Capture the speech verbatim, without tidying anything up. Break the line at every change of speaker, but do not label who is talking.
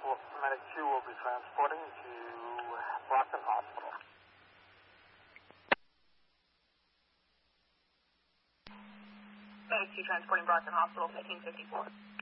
Medic two will be transporting to Brockton Hospital.
Medic two transporting Brockton Hospital, fifteen fifty-four.